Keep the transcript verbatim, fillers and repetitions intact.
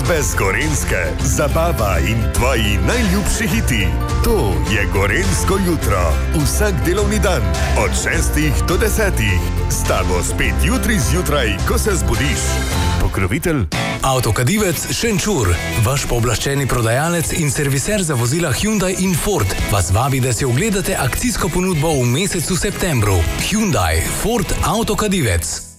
Glasbe z Gorenjske, zabava in tvoji najljubši hiti. To je Gorenjsko jutro. Vsak delovni dan od šestih do desetih. S tabo spet jutri zjutraj, ko se zbudiš. Pokrovitelj Avtokadivec Šenčur, vaš pooblaščeni prodajalec in serviser za vozila Hyundai in Ford, vas vabi, da si ogledate akcijsko ponudbo v mesecu septembru. Hyundai, Ford, Avtokadivec.